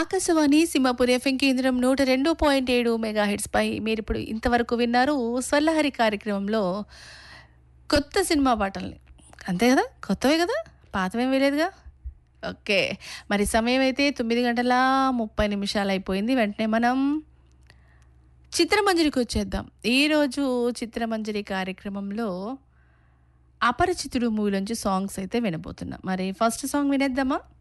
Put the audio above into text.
Akashvani Simhapuri FM కేంద్రం 102.7 megahertz పై మీరిప్పుడు ఇంతవరకు విన్నారు స్వల్లహరి కార్యక్రమంలో కొత్త సినిమా పాటల్ని. అంతే కదా, కొత్తవే కదా, పాతవేం వేయలేదుగా. ఓకే, మరి సమయం అయితే 9:30 అయిపోయింది. వెంటనే మనం చిత్రమంజరికి వచ్చేద్దాం. ఈరోజు చిత్రమంజరి కార్యక్రమంలో అపరిచితుడు మూవీలోంచి సాంగ్స్ అయితే వినబోతున్నాం. మరి ఫస్ట్ సాంగ్ వినేద్దామా?